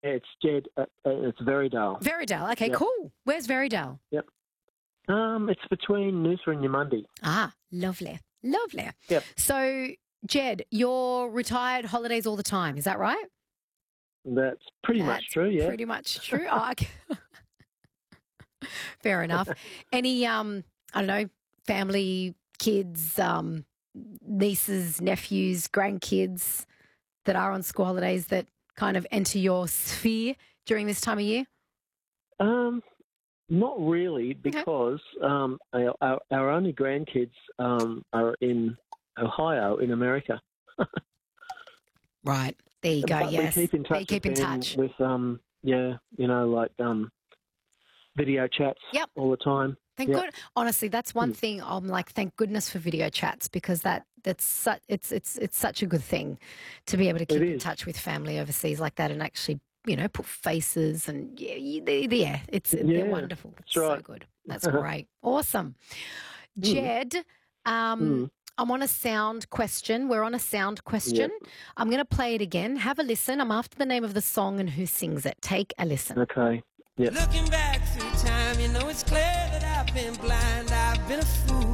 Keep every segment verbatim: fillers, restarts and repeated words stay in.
it's Jed. Uh, uh, it's Veridale. Veridale. Okay, Yep. cool. Where's Veridale? Yep. Um, it's between Noosa and Yamundi. Ah, lovely. Lovely. Yep. So, Jed, you're retired holidays all the time. Is that right? That's pretty much That's true. Yeah. Pretty much true. Oh, okay. Fair enough. Any, um, I don't know, family, kids, um, nieces, nephews, grandkids that are on school holidays that kind of enter your sphere during this time of year? Um, not really, because um, our, our, our only grandkids um, are in Ohio, in America. Right. There you go. But Yes. we keep in touch. You keep with in them touch. with um, yeah, you know, like um, video chats. Yep. All the time. Thank Yep. God. Honestly, that's one Mm. thing I'm like, thank goodness for video chats, because that that's such it's it's it's such a good thing to be able to keep in is. touch with family overseas like that and actually, you know, put faces and yeah, you- they- they- yeah it's Yeah, they're wonderful. that's So right. good. That's great. Awesome. Jed, um, Mm. I'm on a sound question. We're on a sound question. I'm going to play it again. Have a listen. I'm after the name of the song and who sings it. Take a listen. Okay. Yep. Looking back through time, you know it's clear that I've been blind, I've been a fool.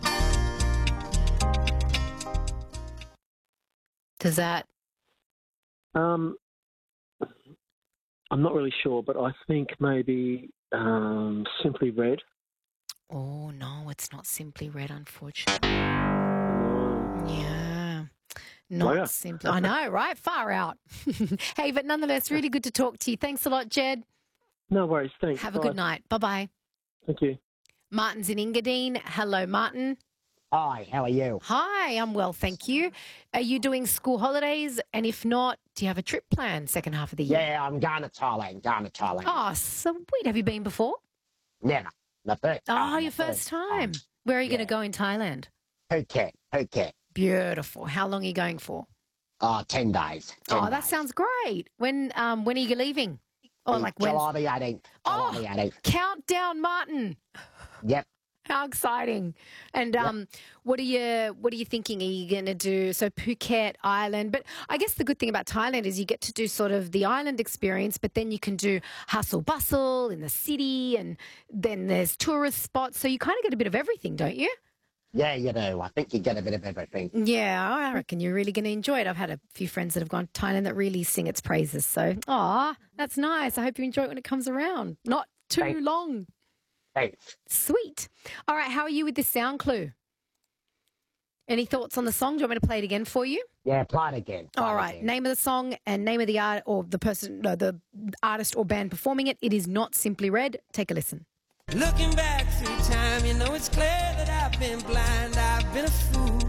Does that? Um, I'm not really sure, but I think maybe um, Simply Red. Oh no, it's not Simply Red, unfortunately. No. Yeah. Not yeah. simply. I know, right? Far out. Hey, but nonetheless, really good to talk to you. Thanks a lot, Jed. No worries. Thanks. Have a Bye. good night. Bye bye. Thank you. Martin's in Engadine. Hello, Martin. Hi, how are you? Hi, I'm well, thank you. Are you doing school holidays? And if not, do you have a trip planned second half of the year? Yeah, I'm going to Thailand, going to Thailand. Oh, sweet. Have you been before? Never. The first Oh, time. your the first time. Where are you yeah. going to go in Thailand? Phuket, Phuket. Beautiful. How long are you going for? Oh, ten days. ten Oh, that days. sounds great. When um when are you leaving? Or Mm, like when? July the eighteenth. July Oh. the eighteenth. Countdown, Martin. Yep. How exciting! And um, what are you what are you thinking? Are you going to do so Phuket Island? But I guess the good thing about Thailand is you get to do sort of the island experience, but then you can do hustle bustle in the city, and then there's tourist spots. So you kind of get a bit of everything, don't you? Yeah, you do. I think you get a bit of everything. Yeah, I reckon you're really going to enjoy it. I've had a few friends that have gone to Thailand that really sing its praises. So, ah, that's nice. I hope you enjoy it when it comes around. Not too Thanks. long. Thanks. Sweet. All right, how are you with this sound clue? Any thoughts on the song? Do you want me to play it again for you? Yeah, play it again. Play All it right. again. Name of the song and name of the art or the person, no, the artist or band performing it. It is not Simply Red. Take a listen. Looking back through time, you know it's clear that I've been blind, I've been a fool.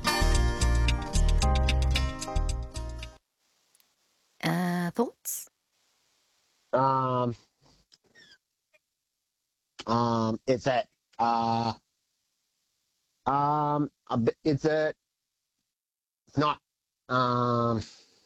Uh, thoughts? Um, um, it's a, uh, um, a bit, it's a, it's not, um,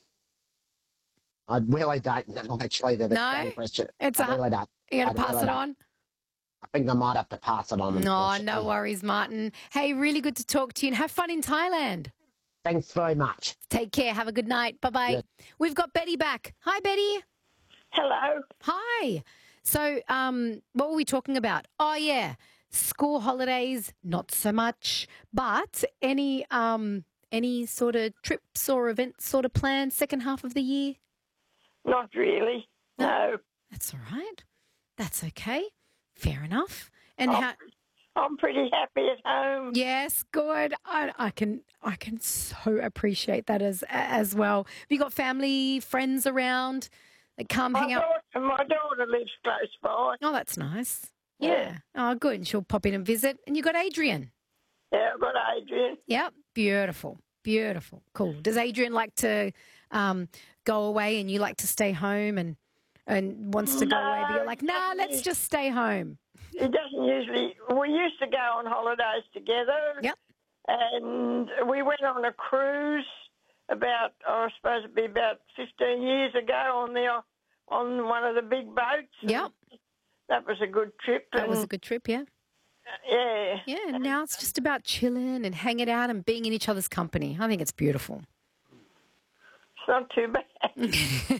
I really don't know actually that it's No? a question. It's I a- really don't. You going I to pass really it don't. on? I think I might have to pass it on. No, no unfortunately. worries, Martin. Hey, really good to talk to you and have fun in Thailand. Thanks very much. Take care. Have a good night. Bye bye. Yeah. We've got Betty back. Hi, Betty. Hello. Hi. So, um, what were we talking about? Oh, yeah, school holidays, not so much. But any um, any sort of trips or events sort of planned second half of the year? Not really. No. That's all right. That's okay. Fair enough. And Oh. how? I'm pretty happy at home. Yes, good. I, I can I can so appreciate that as as well. Have you got family, friends around that come My hang out? daughter, my daughter lives close by. Oh, that's nice. Yeah. Yeah. Oh, good. And she'll pop in and visit. And you got Adrian. Yeah, I've got Adrian. Yep. Beautiful. Beautiful. Cool. Does Adrian like to um, go away and you like to stay home and and wants to go away, but you're like, nah, let's just stay home. He doesn't usually. We used to go on holidays together. Yep. And we went on a cruise about, oh, I suppose it'd be about fifteen years ago on the on one of the big boats. Yep. That was a good trip. That was a and, good trip, yeah. yeah. Yeah, and now it's just about chilling and hanging out and being in each other's company. I think it's beautiful. It's not too bad.